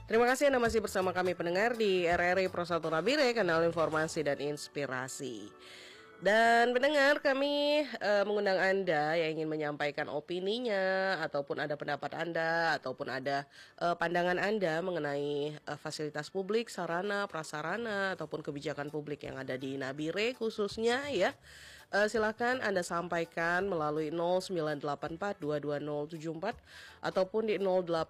Terima kasih Anda masih bersama kami pendengar di RRI Pro 1 Nabire, kanal informasi dan inspirasi. Dan pendengar, kami mengundang Anda yang ingin menyampaikan opininya, ataupun ada pendapat Anda, ataupun ada pandangan Anda mengenai fasilitas publik, sarana, prasarana, ataupun kebijakan publik yang ada di Nabire khususnya ya. Silakan Anda sampaikan melalui 0984220074 ataupun di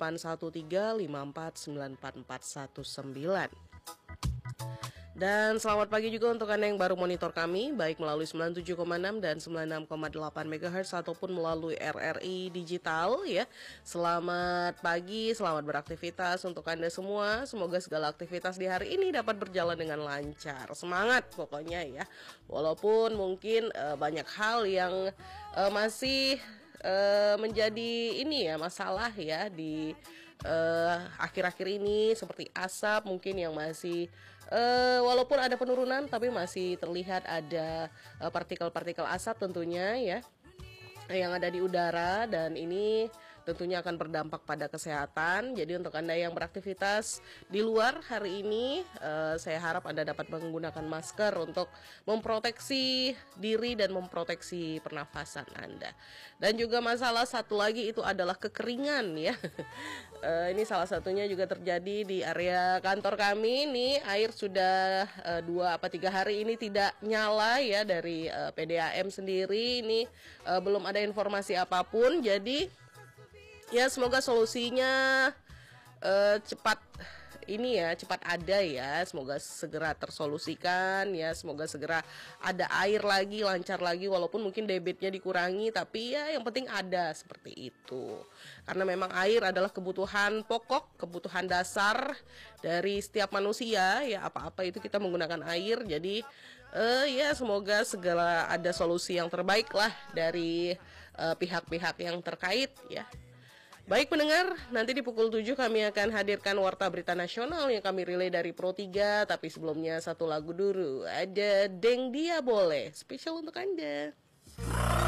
081354944119. Dan selamat pagi juga untuk Anda yang baru monitor kami, baik melalui 97,6 dan 96,8 MHz ataupun melalui RRI Digital ya. Selamat pagi, selamat beraktivitas untuk Anda semua. Semoga segala aktivitas di hari ini dapat berjalan dengan lancar. Semangat pokoknya ya. Walaupun mungkin banyak hal yang masih menjadi ini ya masalah ya di akhir-akhir ini, seperti asap mungkin yang masih walaupun ada penurunan tapi masih terlihat ada partikel-partikel asap tentunya ya yang ada di udara, dan ini tentunya akan berdampak pada kesehatan. Jadi untuk Anda yang beraktivitas di luar hari ini, saya harap Anda dapat menggunakan masker untuk memproteksi diri dan memproteksi pernafasan Anda. Dan juga masalah satu lagi itu adalah kekeringan ya. Ini salah satunya juga terjadi di area kantor kami. Nih air sudah 2-3 hari ini tidak nyala ya dari PDAM sendiri. Ini belum ada informasi apapun. Jadi ya semoga solusinya cepat ada ya, semoga segera tersolusikan ya, semoga segera ada air lagi, lancar lagi, walaupun mungkin debitnya dikurangi, tapi ya yang penting ada, seperti itu. Karena memang air adalah kebutuhan pokok, kebutuhan dasar dari setiap manusia ya, apa-apa itu kita menggunakan air. Jadi ya semoga segera ada solusi yang terbaik lah dari pihak-pihak yang terkait ya. Baik pendengar, nanti di pukul 7 kami akan hadirkan Warta Berita Nasional yang kami relay dari Pro 3. Tapi sebelumnya satu lagu dulu, ada Deng Dia Boleh, spesial untuk Anda.